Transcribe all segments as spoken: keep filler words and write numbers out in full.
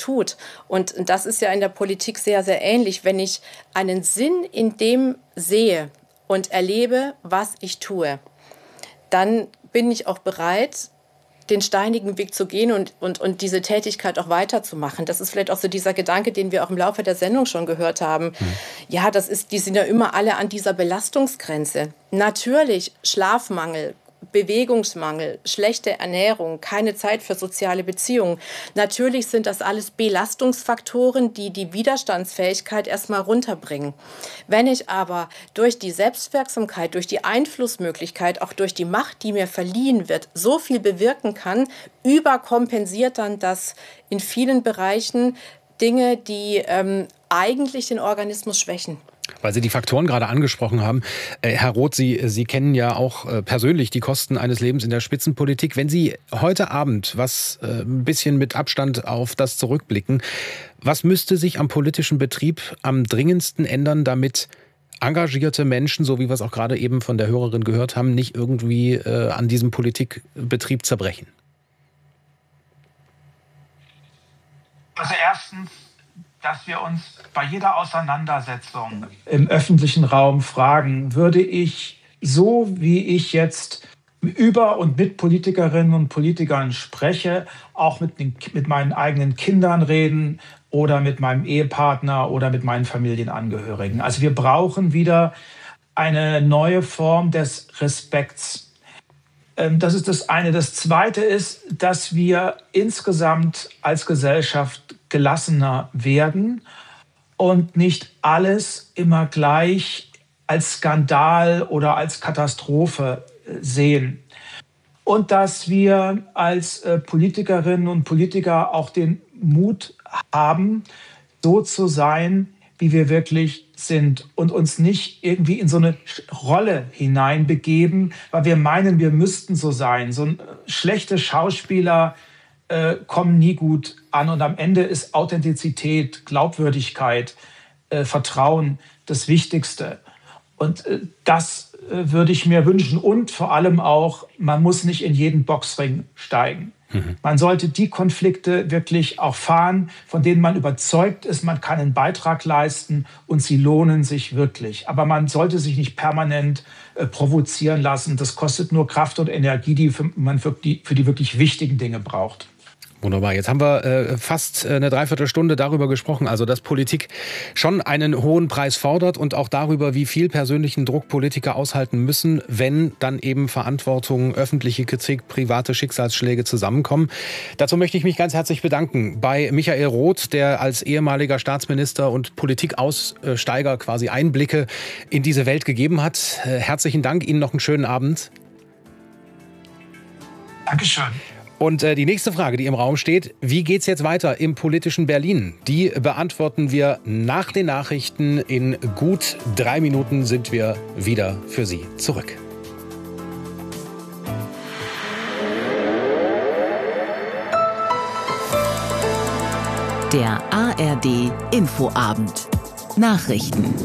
tut. Und das ist ja in der Politik sehr, sehr ähnlich. Wenn ich einen Sinn in dem sehe und erlebe, was ich tue, dann bin ich auch bereit, den steinigen Weg zu gehen und, und, und diese Tätigkeit auch weiterzumachen. Das ist vielleicht auch so dieser Gedanke, den wir auch im Laufe der Sendung schon gehört haben. Mhm. Ja, das ist, die sind ja immer alle an dieser Belastungsgrenze. Natürlich Schlafmangel, Bewegungsmangel, schlechte Ernährung, keine Zeit für soziale Beziehungen. Natürlich sind das alles Belastungsfaktoren, die die Widerstandsfähigkeit erstmal runterbringen. Wenn ich aber durch die Selbstwirksamkeit, durch die Einflussmöglichkeit, auch durch die Macht, die mir verliehen wird, so viel bewirken kann, überkompensiert dann das in vielen Bereichen Dinge, die ähm, eigentlich den Organismus schwächen. Weil Sie die Faktoren gerade angesprochen haben. Äh, Herr Roth, Sie, Sie kennen ja auch äh, persönlich die Kosten eines Lebens in der Spitzenpolitik. Wenn Sie heute Abend was äh, ein bisschen mit Abstand auf das zurückblicken, was müsste sich am politischen Betrieb am dringendsten ändern, damit engagierte Menschen, so wie wir es auch gerade eben von der Hörerin gehört haben, nicht irgendwie äh, an diesem Politikbetrieb zerbrechen? Also erstens, dass wir uns bei jeder Auseinandersetzung im öffentlichen Raum fragen, würde ich so, wie ich jetzt über und mit Politikerinnen und Politikern spreche, auch mit, den, mit meinen eigenen Kindern reden oder mit meinem Ehepartner oder mit meinen Familienangehörigen. Also wir brauchen wieder eine neue Form des Respekts. Das ist das eine. Das zweite ist, dass wir insgesamt als Gesellschaft gelassener werden und nicht alles immer gleich als Skandal oder als Katastrophe sehen. Und dass wir als Politikerinnen und Politiker auch den Mut haben, so zu sein, wie wir wirklich sind und uns nicht irgendwie in so eine Rolle hineinbegeben, weil wir meinen, wir müssten so sein. So schlechte Schauspieler äh, kommen nie gut an und am Ende ist Authentizität, Glaubwürdigkeit, äh, Vertrauen das Wichtigste. Und äh, das äh, würde ich mir wünschen und vor allem auch, man muss nicht in jeden Boxring steigen. Man sollte die Konflikte wirklich auch fahren, von denen man überzeugt ist, man kann einen Beitrag leisten und sie lohnen sich wirklich. Aber man sollte sich nicht permanent äh, provozieren lassen. Das kostet nur Kraft und Energie, die man für die, für die wirklich wichtigen Dinge braucht. Wunderbar. Jetzt haben wir äh, fast eine Dreiviertelstunde darüber gesprochen, also dass Politik schon einen hohen Preis fordert und auch darüber, wie viel persönlichen Druck Politiker aushalten müssen, wenn dann eben Verantwortung, öffentliche Kritik, private Schicksalsschläge zusammenkommen. Dazu möchte ich mich ganz herzlich bedanken bei Michael Roth, der als ehemaliger Staatsminister und Politikaussteiger quasi Einblicke in diese Welt gegeben hat. Äh, herzlichen Dank, Ihnen noch einen schönen Abend. Dankeschön. Und äh, die nächste Frage, die im Raum steht, wie geht's jetzt weiter im politischen Berlin? Die beantworten wir nach den Nachrichten. In gut drei Minuten sind wir wieder für Sie zurück. Der A R D Infoabend. Nachrichten.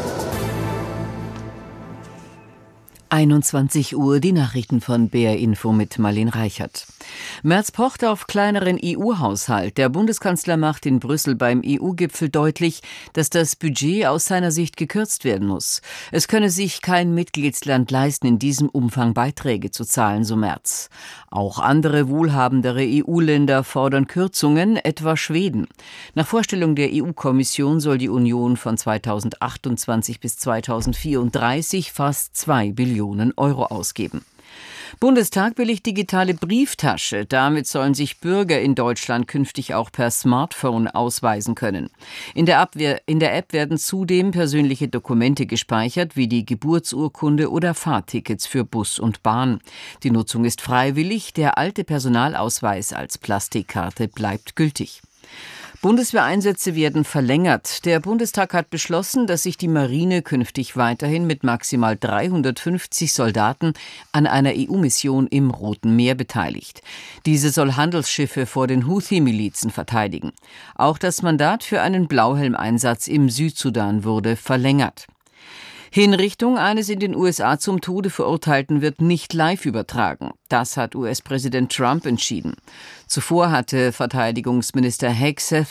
einundzwanzig Uhr, die Nachrichten von B R Info mit Marlene Reichert. Merz pocht auf kleineren E U-Haushalt. Der Bundeskanzler macht in Brüssel beim E U-Gipfel deutlich, dass das Budget aus seiner Sicht gekürzt werden muss. Es könne sich kein Mitgliedsland leisten, in diesem Umfang Beiträge zu zahlen, so Merz. Auch andere wohlhabendere E U-Länder fordern Kürzungen, etwa Schweden. Nach Vorstellung der E U-Kommission soll die Union von zweitausendachtundzwanzig bis zweitausendvierunddreißig fast zwei Billionen Euro ausgeben. Bundestag billigt digitale Brieftasche. Damit sollen sich Bürger in Deutschland künftig auch per Smartphone ausweisen können. In der, Abwehr, in der App werden zudem persönliche Dokumente gespeichert, wie die Geburtsurkunde oder Fahrtickets für Bus und Bahn. Die Nutzung ist freiwillig. Der alte Personalausweis als Plastikkarte bleibt gültig. Bundeswehreinsätze werden verlängert. Der Bundestag hat beschlossen, dass sich die Marine künftig weiterhin mit maximal dreihundertfünfzig Soldaten an einer E U-Mission im Roten Meer beteiligt. Diese soll Handelsschiffe vor den Houthi-Milizen verteidigen. Auch das Mandat für einen Blauhelmeinsatz im Südsudan wurde verlängert. Hinrichtung eines in den U S A zum Tode Verurteilten wird nicht live übertragen. Das hat U S-Präsident Trump entschieden. Zuvor hatte Verteidigungsminister Hegseth